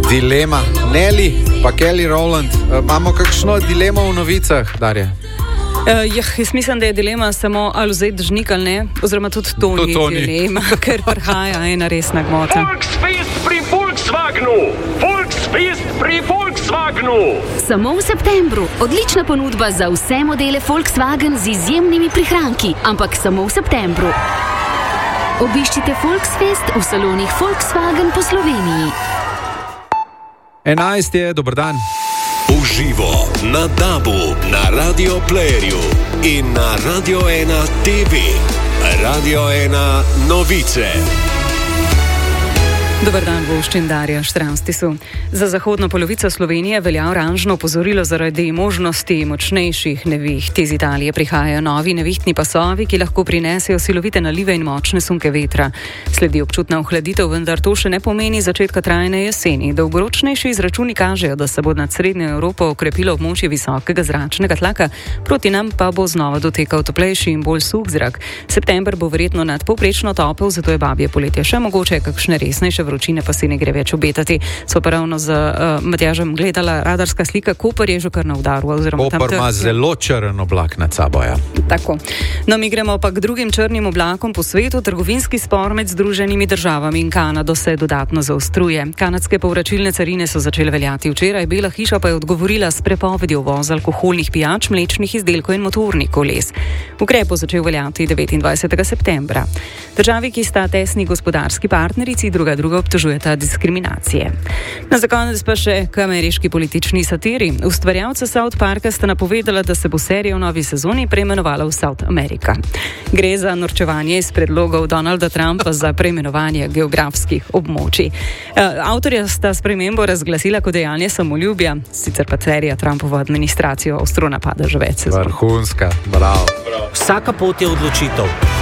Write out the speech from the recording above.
Dilema. Nelly pa Kelly Rowland. Imamo kakšno dilemo v novicah, Darja? Jaz mislim, da je dilema samo ali vzeti dežnik ali ne, oziroma tudi to ni dilema, ker prihaja ena resna gmota. Volksfest pri Volkswagenu! Volksfest pri Volkswagenu! Samo v septembru. Odlična ponudba za vse modele Volkswagen z izjemnimi prihranki, ampak samo v septembru. Obiščite Volksfest v salonih Volkswagen po Sloveniji. 11 je, dober dan. Uživo na DAB-u, na Radio Playerju in na Radio 1 TV. Radio 1 novice. Dobar dan, voščin Darja Štranstisu. Za zahodno polovico Slovenije velja oranžno opozorilo zaradi možnosti močnejših neviht. Iz Italije prihajajo novi nevihtni pasovi, ki lahko prinesejo silovite nalive in močne sunke vetra. Sledi občutna ohladitev, vendar to še ne pomeni začetka trajne jeseni. Dolgoročnejši izračuni kažejo, da se bo nad srednjo Evropo okrepilo območje visokega zračnega tlaka, proti nam pa bo znova dotekal toplejši in bolj suh zrak. September bo verjetno nadpovprečno topel, zato je babje poletje še mogoče, kakšne resnejše vročine pa si ne gre več obetati. So pa ravno z Matjažem gledala radarska slika, Koper je že kar na udaru. Koper ima zelo črn oblak nad sabo, ja. Tako. No, mi gremo pa k drugim črnim oblakom po svetu. Trgovinski spor med Združenimi državami in Kanado se dodatno zaostruje. Kanadske povračilne carine so začele veljati včeraj, Bela hiša pa je odgovorila s prepovedjo uvoza alkoholnih pijač, mlečnih izdelkov in motornih koles. Ukrep bo začel veljati 29. septembra. Državi, ki sta tesni gospodarski partnerici, druga obtožujeta diskriminacije. Na zakonec pa še k ameriški politični satiri. Ustvarjalca South Parka sta napovedala, da se bo serija v novi sezoni preimenovala v South America. Gre za norčevanje iz predlogov Donalda Trumpa za preimenovanje geografskih območij. Avtorja sta spremembo razglasila kot dejanje samoljubja, sicer pa serija Trumpovo administracijo ostro napada že več sezon. Vrhunska, bravo. Vsaka pot je odločitev.